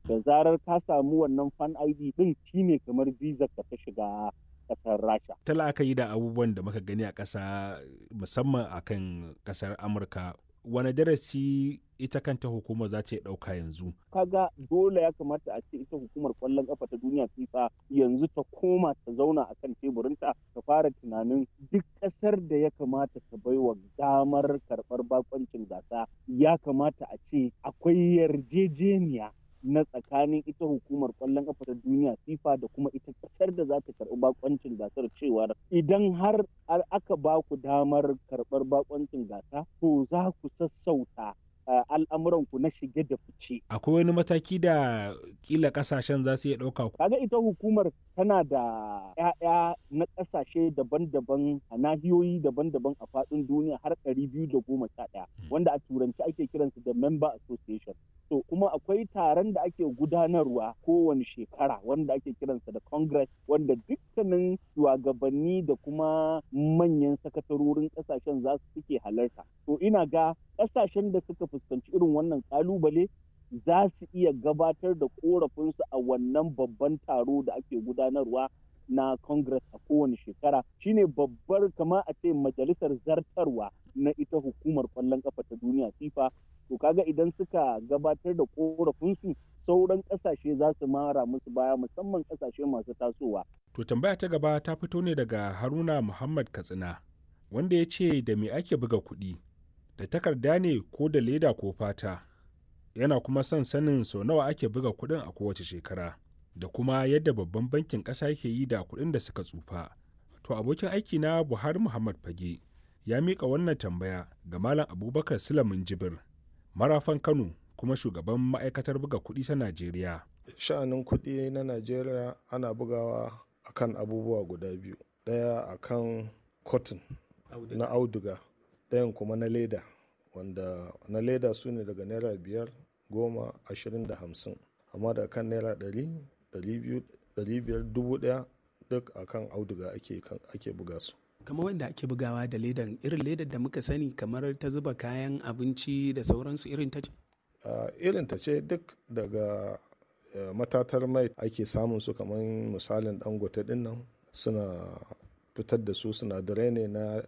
da zarar ka samu wannan fan ID din shine kamar visa ka ta shiga ƙasar Rasha. Ta la'akari da abubuwan da muka gani a ƙasa musamman akan ƙasar Amurka, wane darasi ita kanta hukumar za ta ɗauka yanzu? Kaga dole ya kamata a ce ita hukumar ƙwallon ƙafa ta duniya FIFA yanzu ta koma ta zauna a kan teburinta ta fara tunanin duk ƙasar da ya kamata ta baiwa damar karɓar bakoncin gasa ya kamata a ce akwai yarjejeniya na tsakanin ita hukumar ƙwallon ƙafa ta duniya FIFA da kuma ita ƙasar da za ta karɓi bakoncin gasar cewar idan har aka ba ku damar karɓar bakoncin gasa to za ku sassauta al'amuranku na shige da fice. Akwai wani mataki da kila kasashen za su iya ɗauka? Kaga ita hukumar tana da 'ya'ya na ƙasashe daban-daban a nahiyoyi daban-daban a faɗin duniya har 211 wanda a turanci ake kiransu da member association. To kuma akwai taron da ake gudanarwa kowane shekara wanda ake kiransa da congress wanda dukkanin shugabanni da kuma manyan sakatarorin ƙasashen za su suke halarta. To ina ga ƙasashen da suka fuskanci irin wannan ƙalubale za su iya gabatar da ƙorafinsu a wannan babban taro da ake gudanarwa na congress a kowane shekara shine babbar kama a ce majalisar zartarwa na ita hukumar ƙwallon ƙafa ta duniya FIFA. To kaga idan suka gabatar da ƙorafinsu sauran ƙasashe za su mara musu baya musamman ƙasashe masu tasowa. To tambaya ta gaba ta fito ne daga Haruna Muhammad Katsina wanda ya ce da me ake buga kuɗi, da takarda ne ko da leda ko fata, yana kuma son sanin sau nawa ake buga kuɗin a kowace shekara da kuma yadda babban bankin ƙasa yake yi da kuɗin da suka tsufa. To abokin aiki na Buhari Muhammad Fage ya miƙa wannan tambaya ga Malam Abubakar Sulamin Jibir, marafan Kano kuma shugaban ma'aikatar buga kuɗi ta Najeriya. Sha'anin kuɗi na Najeriya ana bugawa akan abubuwa guda biyu, ɗaya akan cotton na auduga, ɗayan kuma na leda, wanda na leda su ne daga naira 5, 10, 20 da 50, amma da kan naira 100, 200, 500, 1000 duk akan auduga ake buga su. Kamar wanda ake bugawa da ledan, irin ledar da muka sani kamar ta zuba kayan abinci da sauransu, irin ta ce? Irin ta ce, duk daga matatar mai ake samun su, kamar misalin Dangote din nan suna fitar da su, sinadarai ne na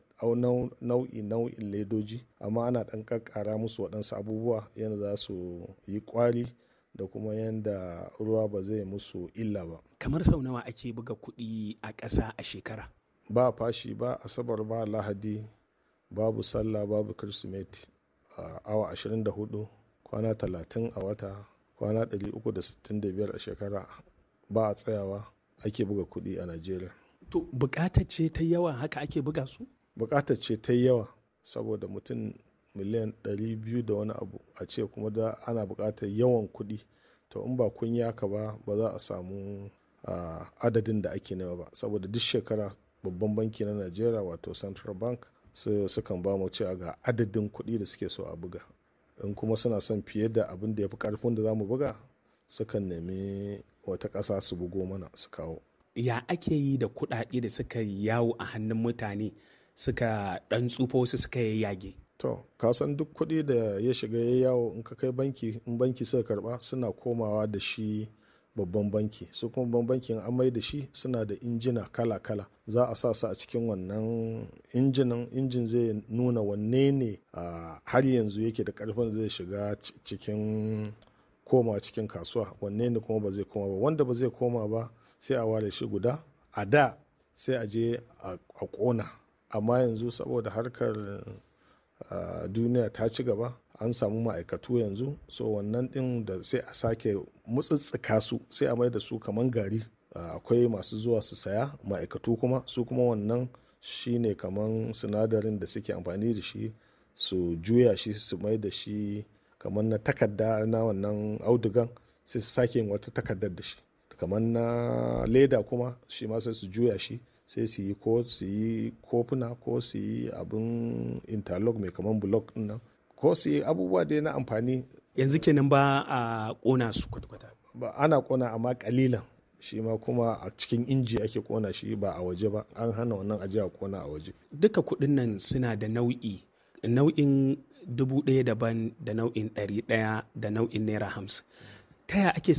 nau'in ledoji, amma ana ɗan ƙaƙƙara musu waɗansu abubuwa yadda za su yi ƙwari da kuma yadda ruwa ba zai musu illa ba. Kamar sau nawa ake buga kuɗi a ƙasa a shekara? Ba fashi, ba asabar, ba lahadi, babu sallah, babu kirsimeti, awa 24, kwana 30 a wata, kwana 365 a shekara, ba a tsayawa ake buga kuɗi a Najeriya. To buƙatar ce ta yawa haka ake buga su? Buƙatar ce ta yawa saboda mutum miliyan 200 da wani abu a ce kuma da ana buƙatar yawan kuɗi, to in ba kun yi haka ba za a samu adadin da ake nema ba, saboda duk shekara babban banki na Najeriya wato Central Bank sukan ba mu cewa ga adadin kuɗi da suke so a buga, in kuma suna son fiye da abin da ya fi ƙarfin da za mu buga sukan nemi wata ƙasa su bugo mana su kawo. Ya ake yi da kuɗaɗe da suka yawo a hannun mutane suka ɗan tsufa wasu suka yayyage? To, ka san duk kuɗi da ya shiga ya yawo in ka kai banki, in banki suka karɓa suna komawa da shi babban banki, su kuma babban bankin an mai da shi suna da injina kala-kala, za a sa su a cikin wannan injin zai nuna wanne ne har yanzu yake da ƙarfin zai shiga cikin koma cikin kasuwa, wanne ne kuma ba zai koma ba, wanda ba zai koma ba sai a ware shi guda, a da sai a je a ƙona, amma yanzu saboda harkar duniya ta ci gaba an samu ma'aikatu yanzu, so wannan ɗin da sai a sake mutsitsika su sai a mai da su kaman gari, akwai masu zuwa su saya, ma'aikatu kuma su kuma wannan shine kaman sinadarin da suke amfani da shi su juya shi su mai da shi kaman na takarda na wannan audugan, sai su sake yin wata takardar da shi, kamar na leda kuma shi ma sai su juya shi sai su yi kofuna ko su yi abin interlock mai kamar block nan, ko su yi abubuwa dai na amfani. Yanzu kenan ba a ƙona su kwata-kwata? Ba, ana ƙona amma ƙalilan, shi ma kuma a cikin inji ake ƙona shi ba a waje ba, an hana wannan aje a ƙona a waje. Duka kuɗin nan suna da nau'in 1000 daban da nau'in 100 da nau'in naira 50. Ta yaya ake